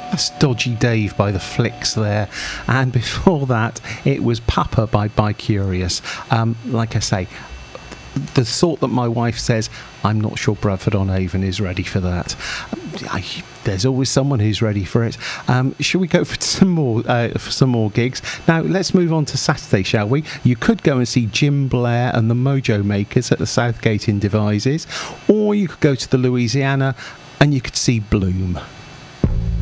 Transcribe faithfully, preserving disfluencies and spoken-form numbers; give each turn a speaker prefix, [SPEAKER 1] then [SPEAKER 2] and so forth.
[SPEAKER 1] That's Dodgy Dave by the Flicks there, and before that it was Papa by Bi Curious. Um, like I say, the sort that my wife says, I'm not sure Bradford on Avon is ready for that. I, there's always someone who's ready for it. Um, shall we go for some more uh, for some more gigs? Now let's move on to Saturday, shall we? You could go and see Jim Blair and the Mojo Makers at the Southgate in Devizes, or you could go to the Louisiana and you could see Bloom.